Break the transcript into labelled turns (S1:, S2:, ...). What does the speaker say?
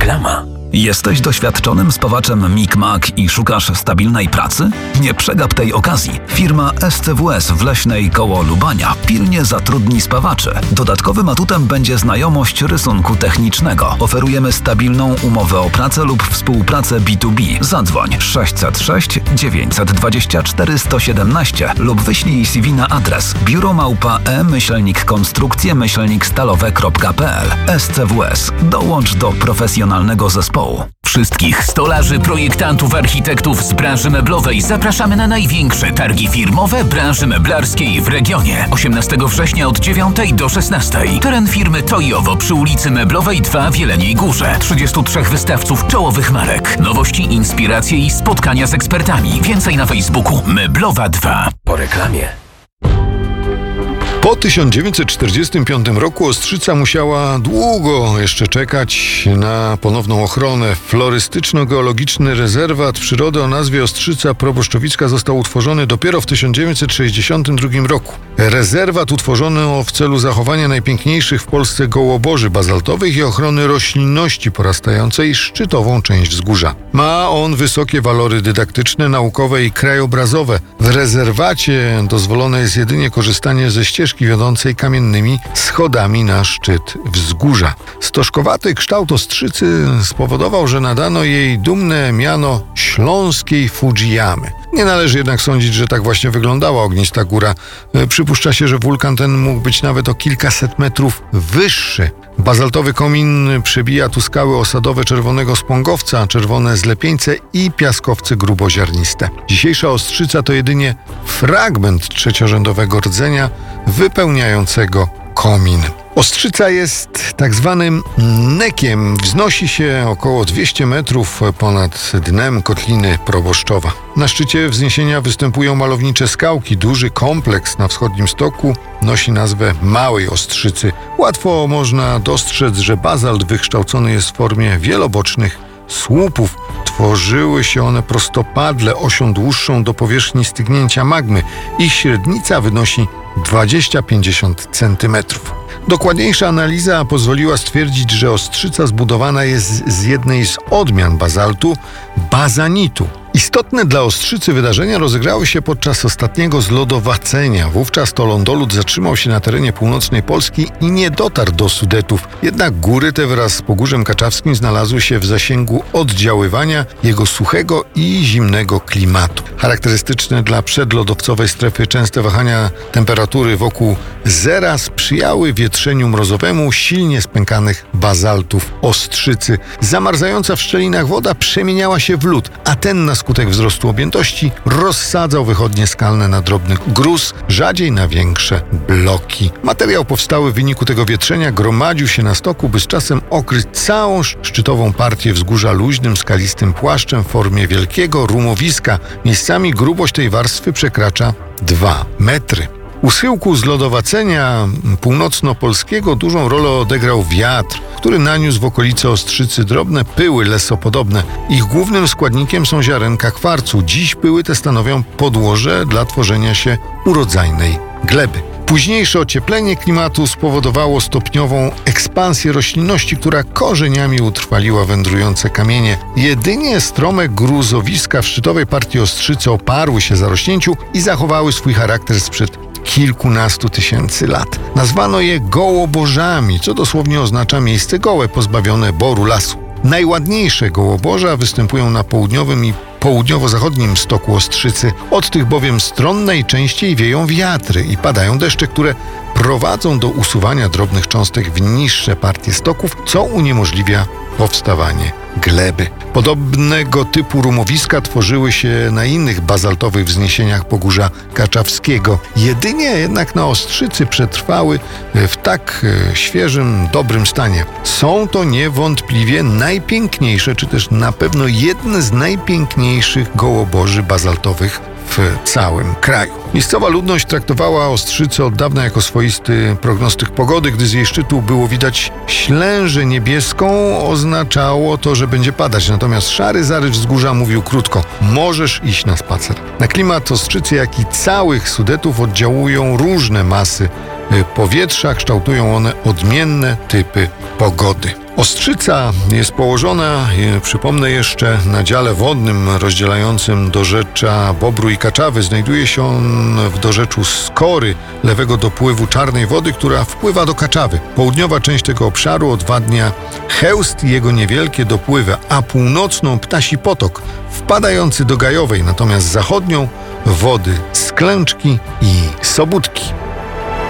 S1: Reklama.
S2: Jesteś doświadczonym spawaczem MIG-MAG i szukasz stabilnej pracy? Nie przegap tej okazji. Firma SCWS w Leśnej koło Lubania pilnie zatrudni spawaczy. Dodatkowym atutem będzie znajomość rysunku technicznego. Oferujemy stabilną umowę o pracę lub współpracę B2B. Zadzwoń 606 924 117 lub wyślij CV na adres biuro@konstrukcje-stalowe.pl. SCWS. Dołącz do profesjonalnego zespołu.
S1: Wszystkich stolarzy, projektantów, architektów z branży meblowej zapraszamy na największe targi firmowe branży meblarskiej w regionie. 18 września od 9 do 16. Teren firmy Toyowo przy ulicy Meblowej 2 w Jeleniej Górze. 33 wystawców czołowych marek. Nowości, inspiracje i spotkania z ekspertami. Więcej na Facebooku Meblowa 2. Po reklamie.
S3: Po 1945 roku Ostrzyca musiała długo jeszcze czekać na ponowną ochronę. Florystyczno-geologiczny rezerwat przyrody o nazwie Ostrzyca Proboszczowicka został utworzony dopiero w 1962 roku. Rezerwat utworzono w celu zachowania najpiękniejszych w Polsce gołoboży bazaltowych i ochrony roślinności porastającej szczytową część wzgórza. Ma on wysokie walory dydaktyczne, naukowe i krajobrazowe. W rezerwacie dozwolone jest jedynie korzystanie ze ścieżki wiodącej kamiennymi schodami na szczyt wzgórza. Stożkowaty kształt Ostrzycy spowodował, że nadano jej dumne miano Śląskiej Fujiyamy. Nie należy jednak sądzić, że tak właśnie wyglądała ognista góra. Przypuszcza się, że wulkan ten mógł być nawet o kilkaset metrów wyższy. Bazaltowy komin przebija tu skały osadowe czerwonego spągowca, czerwone zlepieńce i piaskowce gruboziarniste. Dzisiejsza Ostrzyca to jedynie fragment trzeciorzędowego rdzenia wypełniającego komin. Ostrzyca jest tak zwanym nekiem. Wznosi się około 200 metrów ponad dnem kotliny Proboszczowa. Na szczycie wzniesienia występują malownicze skałki. Duży kompleks na wschodnim stoku nosi nazwę Małej Ostrzycy. Łatwo można dostrzec, że bazalt wykształcony jest w formie wielobocznych słupów. Tworzyły się one prostopadle, osią dłuższą do powierzchni stygnięcia magmy. Ich średnica wynosi 20-50 centymetrów. Dokładniejsza analiza pozwoliła stwierdzić, że Ostrzyca zbudowana jest z jednej z odmian bazaltu, bazanitu. Istotne dla Ostrzycy wydarzenia rozegrały się podczas ostatniego zlodowacenia. Wówczas to lądolud zatrzymał się na terenie północnej Polski i nie dotarł do Sudetów. Jednak góry te wraz z Pogórzem Kaczawskim znalazły się w zasięgu oddziaływania jego suchego i zimnego klimatu. Charakterystyczne dla przedlodowcowej strefy częste wahania temperatury wokół zera sprzyjały wietrzeniu mrozowemu silnie spękanych bazaltów Ostrzycy. Zamarzająca w szczelinach woda przemieniała się w lód, a ten na skutek wzrostu objętości rozsadzał wychodnie skalne na drobny gruz, rzadziej na większe bloki. Materiał powstały w wyniku tego wietrzenia gromadził się na stoku, by z czasem okryć całą szczytową partię wzgórza luźnym, skalistym płaszczem w formie wielkiego rumowiska. Miejscami grubość tej warstwy przekracza 2 metry. U schyłku zlodowacenia północnopolskiego dużą rolę odegrał wiatr, który naniósł w okolice Ostrzycy drobne pyły lesopodobne. Ich głównym składnikiem są ziarenka kwarcu. Dziś pyły te stanowią podłoże dla tworzenia się urodzajnej gleby. Późniejsze ocieplenie klimatu spowodowało stopniową ekspansję roślinności, która korzeniami utrwaliła wędrujące kamienie. Jedynie strome gruzowiska w szczytowej partii Ostrzycy oparły się zarośnięciu i zachowały swój charakter sprzed kilkunastu tysięcy lat. Nazwano je gołobożami, co dosłownie oznacza miejsce gołe, pozbawione boru lasu. Najładniejsze gołoboża występują na południowym i południowo-zachodnim stoku Ostrzycy. Od tych bowiem stron najczęściej wieją wiatry i padają deszcze, które prowadzą do usuwania drobnych cząstek w niższe partie stoków, co uniemożliwia powstawanie gleby. Podobnego typu rumowiska tworzyły się na innych bazaltowych wzniesieniach Pogórza Kaczawskiego. Jedynie jednak na Ostrzycy przetrwały w tak świeżym, dobrym stanie. Są to niewątpliwie najpiękniejsze, czy też na pewno jedne z najpiękniejszych gołoboży bazaltowych w całym kraju. Miejscowa ludność traktowała Ostrzycę od dawna jako swoisty prognostyk pogody. Gdy z jej szczytu było widać ślężę niebieską, oznaczało to, że będzie padać. Natomiast szary zarys wzgórza mówił krótko: możesz iść na spacer. Na klimat Ostrzycy, jak i całych Sudetów oddziałują różne masy powietrza. Kształtują one odmienne typy pogody. Ostrzyca jest położona, przypomnę jeszcze, na dziale wodnym rozdzielającym dorzecza Bobru i Kaczawy. Znajduje się on w dorzeczu Skory, lewego dopływu czarnej wody, która wpływa do Kaczawy. Południowa część tego obszaru odwadnia Chełst i jego niewielkie dopływy, a północną Ptasi Potok, wpadający do Gajowej, natomiast zachodnią wody Sklęczki i Sobótki.